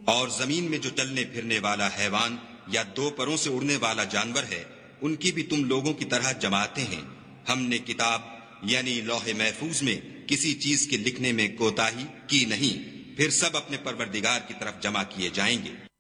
और जमीन में जो चलने फिरने वाला हैवान या दो परों से उड़ने वाला जानवर है, उनकी भी तुम लोगों की तरह जमाते हैं। हमने किताब यानी लौहे महफूज में किसी चीज के लिखने में कोताही की नहीं। फिर सब अपने परवरदिगार की तरफ जमा किए जाएंगे।